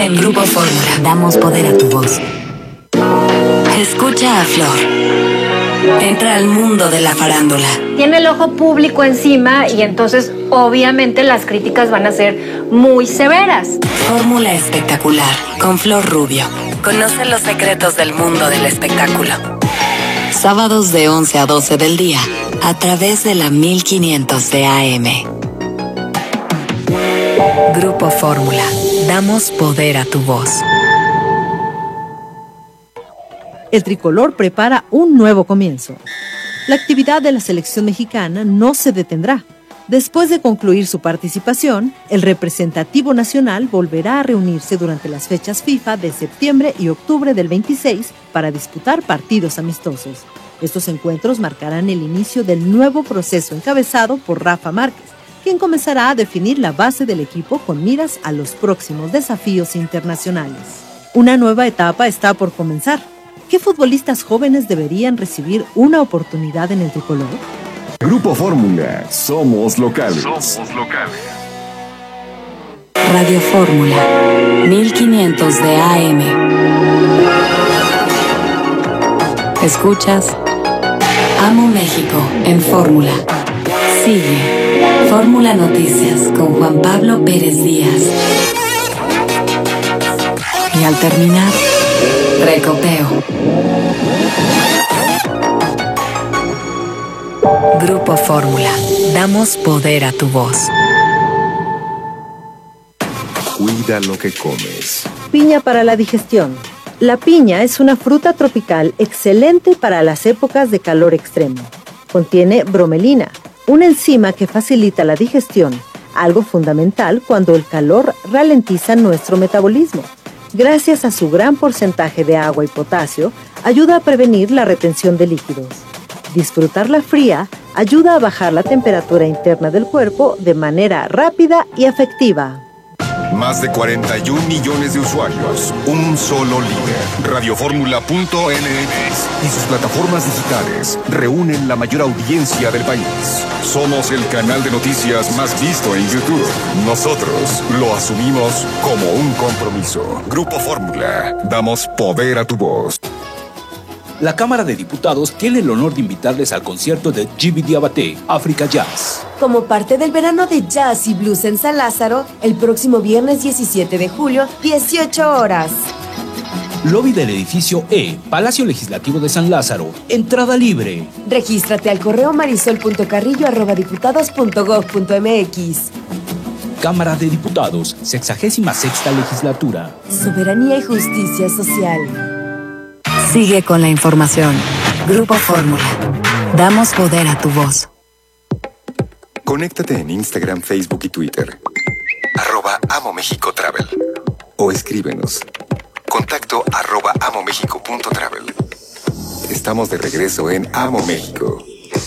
En Grupo Fórmula damos poder a tu voz. Escucha a Flor. Entra al mundo de la farándula. Tiene el ojo público encima y entonces obviamente las críticas van a ser muy severas. Fórmula espectacular con Flor Rubio. Conoce los secretos del mundo del espectáculo. Sábados de 11 a 12 del día a través de la 1500 de AM. Grupo Fórmula. Damos poder a tu voz. El tricolor prepara un nuevo comienzo. La actividad de la selección mexicana no se detendrá. Después de concluir su participación, el representativo nacional volverá a reunirse durante las fechas FIFA de septiembre y octubre del 26 para disputar partidos amistosos. Estos encuentros marcarán el inicio del nuevo proceso encabezado por Rafa Márquez, quien comenzará a definir la base del equipo con miras a los próximos desafíos internacionales. Una nueva etapa está por comenzar. ¿Qué futbolistas jóvenes deberían recibir una oportunidad en el tricolor? Grupo Fórmula, somos locales. Radio Fórmula, 1500 de AM. Escuchas Amo México en Fórmula. Sigue Fórmula Noticias con Juan Pablo Pérez Díaz. Y al terminar, recopeo. Grupo Fórmula. Damos poder a tu voz. Cuida lo que comes. Piña para la digestión. La piña es una fruta tropical excelente para las épocas de calor extremo. Contiene bromelina, una enzima que facilita la digestión, algo fundamental cuando el calor ralentiza nuestro metabolismo. Gracias a su gran porcentaje de agua y potasio, ayuda a prevenir la retención de líquidos. Disfrutarla fría ayuda a bajar la temperatura interna del cuerpo de manera rápida y efectiva. Más de 41 millones de usuarios, un solo líder. Radioformula.mx y sus plataformas digitales reúnen la mayor audiencia del país. Somos el canal de noticias más visto en YouTube. Nosotros lo asumimos como un compromiso. Grupo Fórmula, damos poder a tu voz. La Cámara de Diputados tiene el honor de invitarles al concierto de Djiby Diabaté, África Jazz. Como parte del verano de jazz y blues en San Lázaro, el próximo viernes 17 de julio, 18 horas. Lobby del edificio E, Palacio Legislativo de San Lázaro. Entrada libre. Regístrate al correo marisol.carrillo@diputados.gov.mx. Cámara de Diputados, 66ª Legislatura. Soberanía y justicia social. Sigue con la información. Grupo Fórmula. Damos poder a tu voz. Conéctate en Instagram, Facebook y Twitter. @AmoMéxicoTravel. O escríbenos. Contacto @amomexico.travel. Estamos de regreso en Amo México.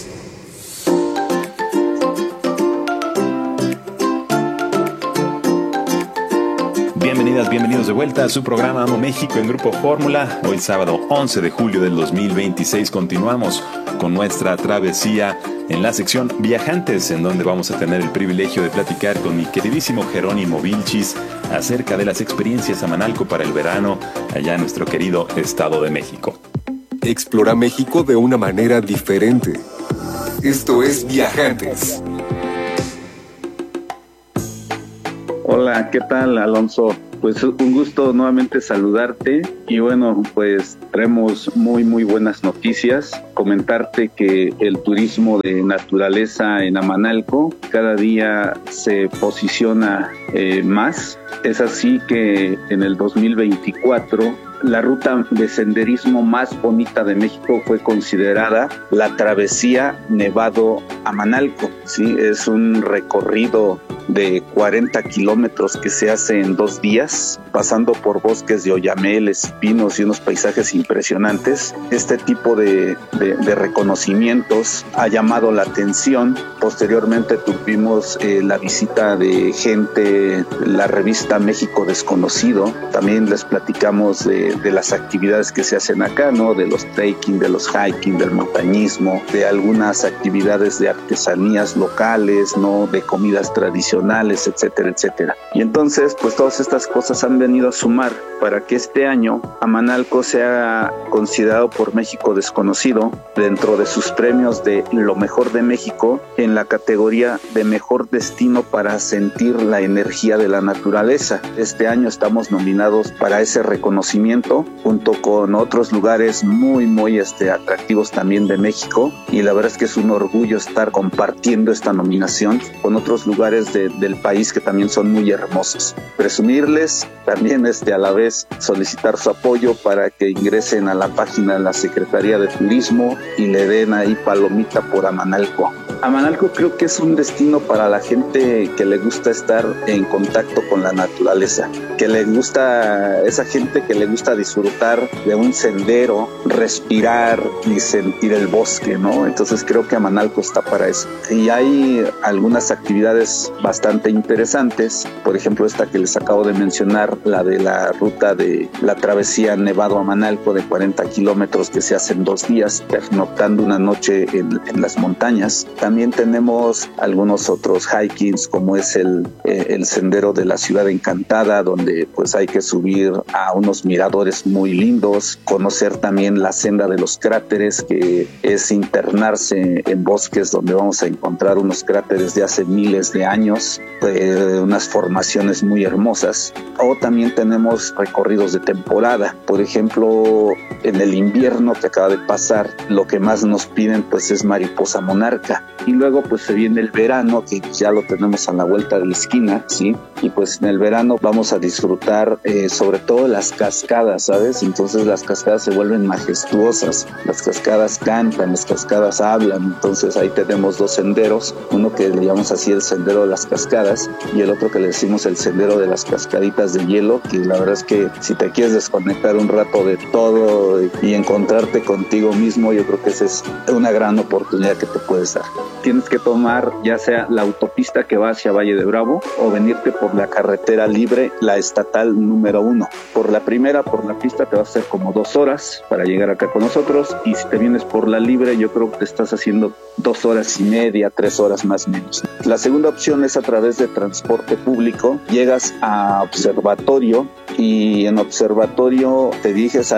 Bienvenidos de vuelta a su programa Amo México en Grupo Fórmula. Hoy sábado 11 de julio del 2026 continuamos con nuestra travesía en la sección Viajantes, en donde vamos a tener el privilegio de platicar con mi queridísimo Jerónimo Vilchis acerca de las experiencias a Manalco para el verano allá en nuestro querido Estado de México. Explora México de una manera diferente. Esto es Viajantes. Hola, ¿qué tal, Alonso? Pues un gusto nuevamente saludarte y bueno, pues traemos muy buenas noticias. Comentarte que el turismo de naturaleza en Amanalco cada día se posiciona más. Es así que en el 2024 la ruta de senderismo más bonita de México fue considerada la Travesía Nevado-Amanalco. ¿Sí? Es un recorrido de 40 kilómetros que se hace en 2 días, pasando por bosques de oyameles, pinos y unos paisajes impresionantes. Este tipo de reconocimientos ha llamado la atención. Posteriormente tuvimos la visita de gente, la revista México Desconocido. También les platicamos de las actividades que se hacen acá, ¿no? De los trekking, de los hiking, del montañismo, de algunas actividades de artesanías locales, ¿no? De comidas tradicionales tradicionales, etcétera, etcétera. Y entonces, pues todas estas cosas han venido a sumar para que este año Amanalco sea considerado por México Desconocido dentro de sus premios de lo mejor de México en la categoría de mejor destino para sentir la energía de la naturaleza. Este año estamos nominados para ese reconocimiento junto con otros lugares muy atractivos también de México, y la verdad es que es un orgullo estar compartiendo esta nominación con otros lugares del país que también son muy hermosos. Presumirles, también a la vez solicitar su apoyo para que ingresen a la página de la Secretaría de Turismo y le den ahí palomita por Amanalco. Amanalco creo que es un destino para la gente que le gusta estar en contacto con la naturaleza, que le gusta, esa gente que le gusta disfrutar de un sendero, respirar y sentir el bosque, ¿no? Entonces creo que Amanalco está para eso. Y hay algunas actividades bastante interesantes, por ejemplo esta que les acabo de mencionar, la de la ruta de la travesía Nevado-Amanalco de 40 kilómetros que se hace en 2 días, pernoctando una noche en las montañas. También tenemos algunos otros hikings, como es el sendero de la Ciudad Encantada, donde pues hay que subir a unos miradores muy lindos, conocer también la senda de los cráteres, que es internarse en bosques donde vamos a encontrar unos cráteres de hace miles de años, unas formaciones muy hermosas. O también tenemos recorridos de temporada, por ejemplo en el invierno que acaba de pasar, lo que más nos piden pues es mariposa monarca. Y luego pues se viene el verano, que ya lo tenemos a la vuelta de la esquina, ¿sí? Y pues en el verano vamos a disfrutar sobre todo las cascadas, ¿sabes? Entonces las cascadas se vuelven majestuosas, las cascadas cantan, las cascadas hablan. Entonces ahí tenemos 2 senderos, uno que le llamamos así el sendero de las cascadas y el otro que le decimos el sendero de las cascaditas de hielo, que la verdad es que si te quieres desconectar un rato de todo y encontrarte contigo mismo, yo creo que esa es una gran oportunidad que te puedes dar. Tienes que tomar ya sea la autopista que va hacia Valle de Bravo o venirte por la carretera libre, la estatal número 1. Por la primera, por la pista, te va a hacer como 2 horas para llegar acá con nosotros, y si te vienes por la libre, yo creo que te estás haciendo 2 horas y media, 3 horas más o menos. La segunda opción es a través de transporte público. Llegas a Observatorio y en Observatorio te diriges a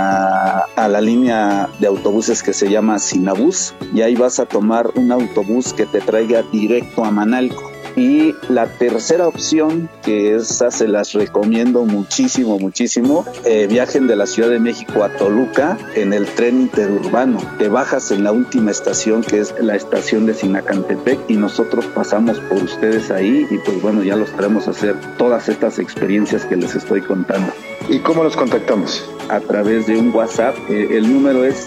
la línea de autobuses que se llama Sinabús, y ahí vas a tomar un autobús que te traiga directo a Amanalco. Y la tercera opción, que esa se las recomiendo muchísimo, viajen de la Ciudad de México a Toluca en el tren interurbano. Te bajas en la última estación, que es la estación de Sinacantepec, y nosotros pasamos por ustedes ahí y pues bueno, ya los traemos a hacer todas estas experiencias que les estoy contando. ¿Y cómo los contactamos? A través de un WhatsApp. El número es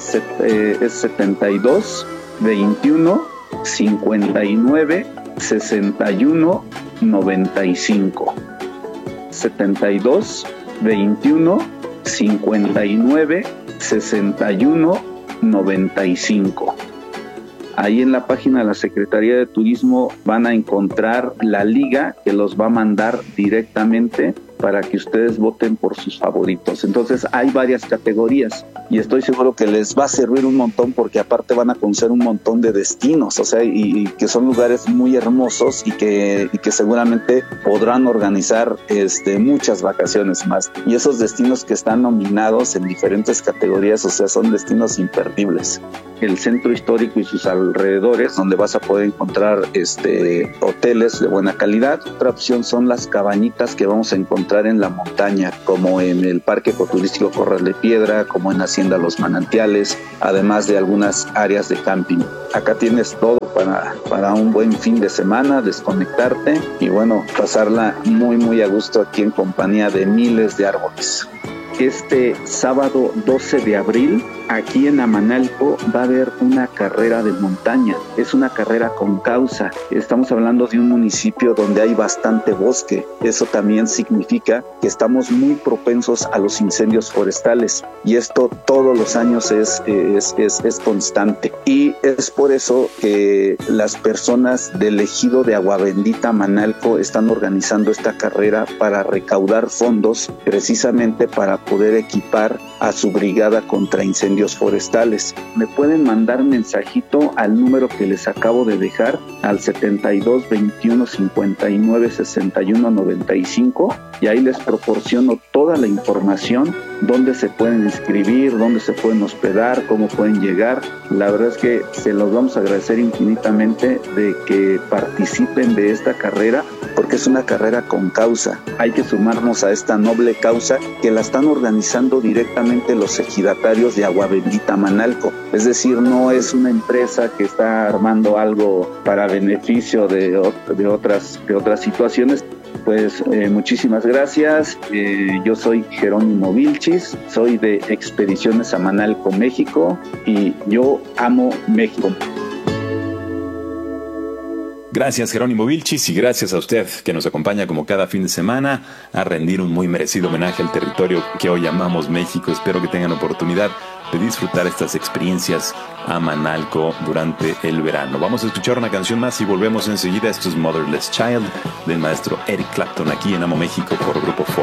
72 21 59 61 95. 72 21 59 61 95. Ahí en la página de la Secretaría de Turismo van a encontrar la liga que los va a mandar directamente para que ustedes voten por sus favoritos. Entonces hay varias categorías y estoy seguro que les va a servir un montón, porque aparte van a conocer un montón de destinos, o sea, y que son lugares muy hermosos y que seguramente podrán organizar muchas vacaciones más. Y esos destinos que están nominados en diferentes categorías, o sea, son destinos imperdibles. El centro histórico y sus alrededores, donde vas a poder encontrar hoteles de buena calidad. Otra opción son las cabañitas que vamos a encontrar en la montaña, como en el Parque Ecoturístico Corral de Piedra, como en Hacienda Los Manantiales, además de algunas áreas de camping. Acá tienes todo para un buen fin de semana, desconectarte y bueno, pasarla muy a gusto aquí en compañía de miles de árboles. Este sábado 12 de abril, aquí en Amanalco, va a haber una carrera de montaña. Es una carrera con causa. Estamos hablando de un municipio donde hay bastante bosque. Eso también significa que estamos muy propensos a los incendios forestales. Y esto todos los años es constante. Y es por eso que las personas del ejido de Agua Bendita, Amanalco, están organizando esta carrera para recaudar fondos precisamente para poder equipar a su brigada contra incendios forestales. Me pueden mandar mensajito al número que les acabo de dejar, al 72 21 59 61 95, y ahí les proporciono toda la información, dónde se pueden inscribir, dónde se pueden hospedar, cómo pueden llegar. La verdad es que se los vamos a agradecer infinitamente de que participen de esta carrera, porque es una carrera con causa. Hay que sumarnos a esta noble causa que la están organizando directamente los ejidatarios de Agua Bendita Manalco. Es decir, no es una empresa que está armando algo para beneficio de otras situaciones. Pues muchísimas gracias. Yo soy Jerónimo Vilchis, soy de Expediciones a Manalco, México, y yo amo México. Gracias, Jerónimo Vilchis, y gracias a usted que nos acompaña como cada fin de semana a rendir un muy merecido homenaje al territorio que hoy llamamos México. Espero que tengan oportunidad de disfrutar estas experiencias a Manalco durante el verano. Vamos a escuchar una canción más y volvemos enseguida. Esto es Motherless Child del maestro Eric Clapton aquí en Amo México por Grupo Fórmula.